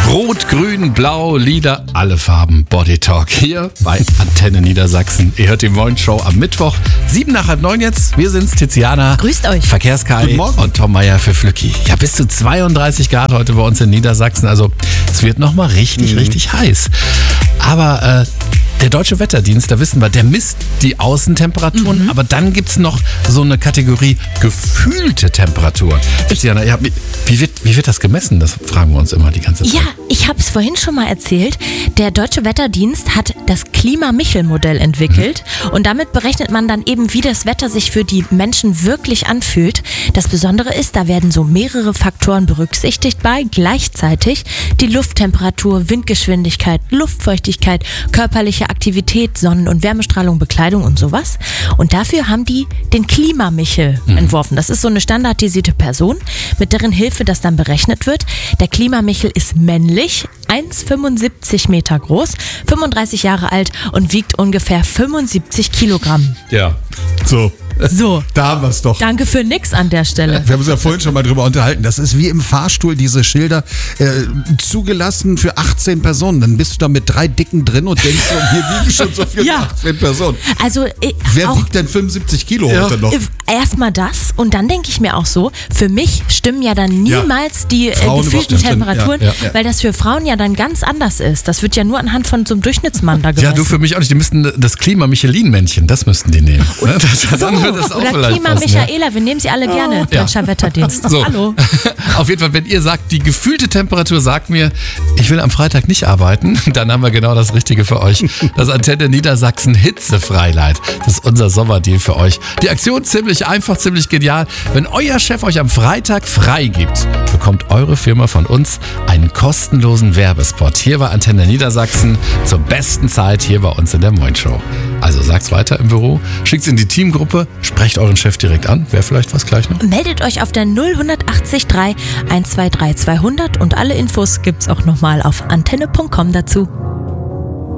Rot, Grün, Blau, Lila, alle Farben. Body Talk hier bei Antenne Niedersachsen. Ihr hört die Morning-Show am Mittwoch, 7 nach halb 9 jetzt. Wir sind's, Tiziana. Grüßt euch. Verkehrskai und Tom Meyer für Flücki. Ja, bis zu 32 Grad heute bei uns in Niedersachsen. Also es wird nochmal richtig heiß. Aber der Deutsche Wetterdienst, da wissen wir, der misst die Außentemperaturen, aber dann gibt's noch so eine Kategorie gefühlte Temperatur. Tiziana, ja, wie wird das gemessen? Das fragen wir uns immer die ganze Zeit. Ja, ich habe es vorhin schon mal erzählt. Der Deutsche Wetterdienst hat das Klima-Michel-Modell entwickelt und damit berechnet man dann eben, wie das Wetter sich für die Menschen wirklich anfühlt. Das Besondere ist, da werden so mehrere Faktoren berücksichtigt bei gleichzeitig die Lufttemperatur, Windgeschwindigkeit, Luftfeuchtigkeit, körperliche Aktivität, Sonnen- und Wärmestrahlung, Bekleidung und sowas. Und dafür haben die den Klima-Michel entworfen. Das ist so eine standardisierte Person, mit deren Hilfe das dann berechnet wird. Der Klima-Michel ist männlich, 1,75 Meter groß, 35 Jahre alt und wiegt ungefähr 75 Kilogramm. Ja. So, da haben wir es doch. Danke für nix an der Stelle. Wir haben uns ja vorhin schon mal drüber unterhalten. Das ist wie im Fahrstuhl, diese Schilder, zugelassen für 18 Personen. Dann bist du da mit 3 Dicken drin und denkst so, wir wiegen schon so viel für 18 Personen. Also, Wer wiegt denn 75 Kilo heute noch? Erstmal das und dann denke ich mir auch so, für mich stimmen ja dann niemals die Frauen gefühlten überhaupt nicht. Temperaturen, Ja. weil das für Frauen ja dann ganz anders ist. Das wird ja nur anhand von so einem Durchschnittsmann da gemessen. Ja, du für mich auch nicht. Die müssten das Klima-Michelin-Männchen, das müssten die nehmen. Dann wird das auch oder vielleicht Klima passen, Michaela, wir nehmen sie alle gerne, Deutscher Wetterdienst. So. Hallo. Auf jeden Fall, wenn ihr sagt, die gefühlte Temperatur sagt mir, ich will am Freitag nicht arbeiten, dann haben wir genau das Richtige für euch. Das Antenne Niedersachsen Hitzefreileid. Das ist unser Sommerdeal für euch. Die Aktion ziemlich einfach, ziemlich genial. Wenn euer Chef euch am Freitag frei gibt, bekommt eure Firma von uns einen kostenlosen Werbespot hier bei Antenne Niedersachsen zur besten Zeit hier bei uns in der Morning-Show. Also sagt's weiter im Büro, schickt's in die Teamgruppe, sprecht euren Chef direkt an. Wäre vielleicht was gleich noch? Meldet euch auf der 0180 3 123 200 und alle Infos gibt's auch nochmal auf antenne.com dazu.